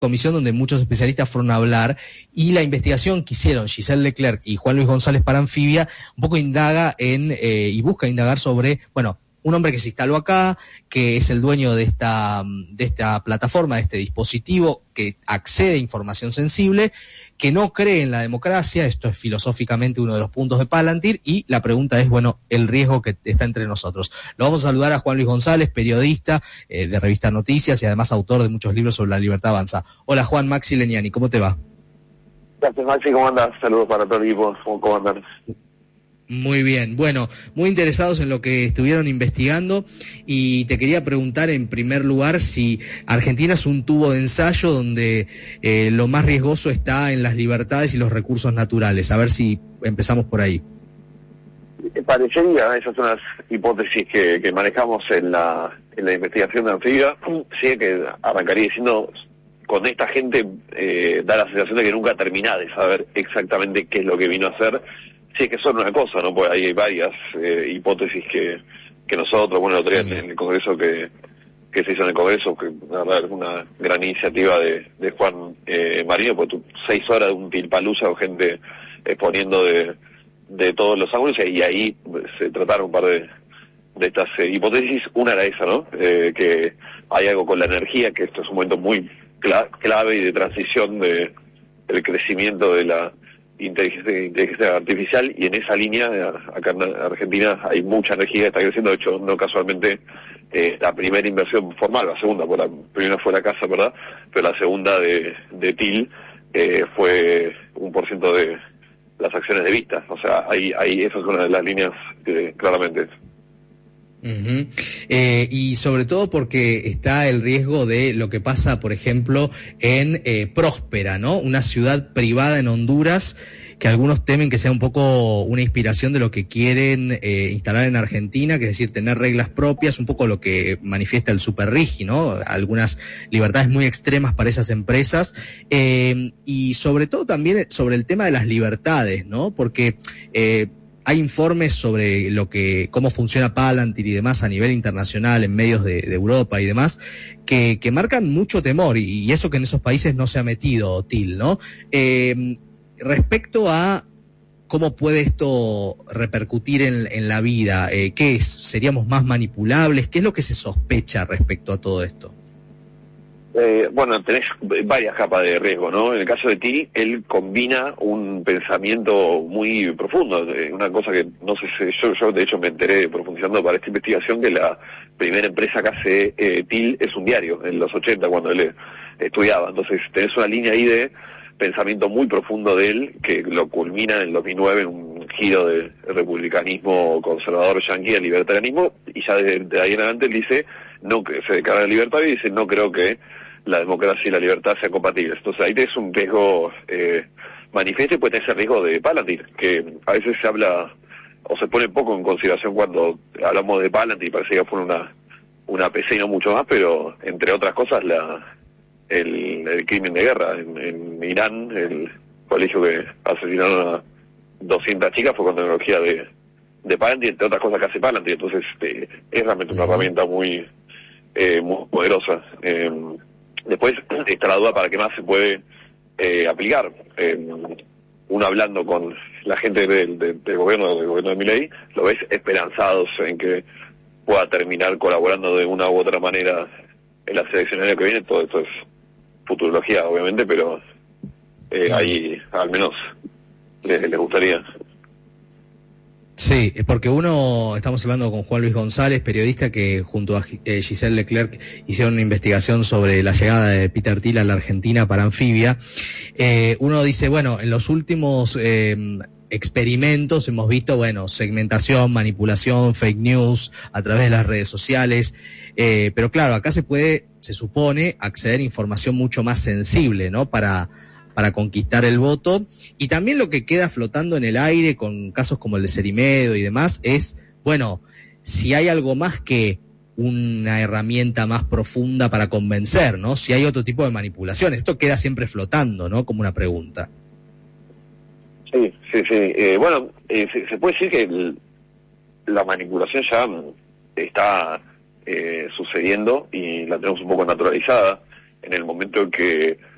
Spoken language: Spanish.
comisión donde muchos especialistas fueron a hablar, y la investigación que hicieron Giselle Leclerc y Juan Luis González para Anfibia un poco indaga y busca indagar sobre, bueno, un hombre que se instaló acá, que es el dueño de esta plataforma, de este dispositivo, que accede a información sensible, que no cree en la democracia. Esto es filosóficamente uno de los puntos de Palantir, y la pregunta es, bueno, el riesgo que está entre nosotros. Lo vamos a saludar a Juan Luis González, periodista de Revista Noticias y además autor de muchos libros sobre la libertad avanza. Hola Juan, Maxi Leniani, ¿cómo te va? Gracias Maxi, ¿cómo andás? Saludos para todo el equipo, ¿cómo andan? Muy bien, bueno, muy interesados en lo que estuvieron investigando, y te quería preguntar en primer lugar si Argentina es un tubo de ensayo donde lo más riesgoso está en las libertades y los recursos naturales. A ver si empezamos por ahí. Parecería, esas son las hipótesis que manejamos en la investigación de Anfibia. Sí, que arrancaría diciendo, con esta gente da la sensación de que nunca terminás de saber exactamente qué es lo que vino a hacer. Sí, es que son una cosa, ¿no? Pues ahí hay varias hipótesis que nosotros, bueno, el otro día en el Congreso que se hizo en el Congreso, que la verdad es una gran iniciativa de Juan Marino, pues 6 horas de un tilpalusa o gente exponiendo de todos los ángulos, y ahí se trataron un par de estas hipótesis. Una era esa, ¿no? Que hay algo con la energía, que esto es un momento muy clave y de transición del crecimiento de la inteligencia artificial, y en esa línea acá en Argentina hay mucha energía, está creciendo. De hecho, no casualmente la primera inversión formal, la segunda, por la primera fue la casa, ¿verdad? Pero la segunda de TIL fue 1% de las acciones de Vista. O sea, ahí esa es una de las líneas claramente. Uh-huh. Y sobre todo porque está el riesgo de lo que pasa, por ejemplo, en Próspera, ¿no? Una ciudad privada en Honduras, que algunos temen que sea un poco una inspiración de lo que quieren instalar en Argentina, que es decir, tener reglas propias, un poco lo que manifiesta el Superrigi, ¿no? Algunas libertades muy extremas para esas empresas, y sobre todo también sobre el tema de las libertades, ¿no? Porque hay informes sobre cómo funciona Palantir y demás a nivel internacional, en medios de Europa y demás, que marcan mucho temor, y eso que en esos países no se ha metido TIL, ¿no? Respecto a cómo puede esto repercutir en la vida, ¿qué es? ¿Seríamos más manipulables? ¿Qué es lo que se sospecha respecto a todo esto? Bueno, tenés varias capas de riesgo, ¿no? En el caso de TIL, él combina un pensamiento muy profundo, una cosa que no sé si yo de hecho me enteré profundizando para esta investigación, que la primera empresa que hace TIL es un diario, en los 80 cuando él estudiaba. Entonces tenés una línea ahí de pensamiento muy profundo de él, que lo culmina en el 2009 en un giro del republicanismo conservador yanqui al libertarianismo, y ya desde ahí en adelante él dice, no, que se declara libertario, y dice, no creo que la democracia y la libertad sean compatibles. Entonces ahí tenés un riesgo manifiesto, y puede tener ese riesgo de Palantir, que a veces se habla o se pone poco en consideración cuando hablamos de Palantir, parece que fue una PC y no mucho más, pero entre otras cosas el crimen de guerra en Irán, el colegio que asesinaron a 200 chicas fue con tecnología de Palantir, entre otras cosas que hace Palantir. Entonces es realmente una herramienta muy poderosa. Después está la duda para qué más se puede aplicar. Uno hablando con la gente del gobierno de Milei, lo ves esperanzados en que pueda terminar colaborando de una u otra manera en las elecciones que vienen. Todo esto es futurología, obviamente, pero ahí al menos les gustaría. Sí, porque estamos hablando con Juan Luis González, periodista que junto a Giselle Leclerc hicieron una investigación sobre la llegada de Peter Thiel a la Argentina para Anfibia. Uno dice, bueno, en los últimos experimentos hemos visto, bueno, segmentación, manipulación, fake news a través de las redes sociales, pero claro, acá se supone acceder a información mucho más sensible, ¿no? Para conquistar el voto. Y también lo que queda flotando en el aire con casos como el de Cerimedo y demás es, bueno, si hay algo más que una herramienta más profunda para convencer, ¿no? Si hay otro tipo de manipulación. Esto queda siempre flotando, ¿no? Como una pregunta. Sí. Bueno, se puede decir que la manipulación ya está sucediendo, y la tenemos un poco naturalizada en el momento en que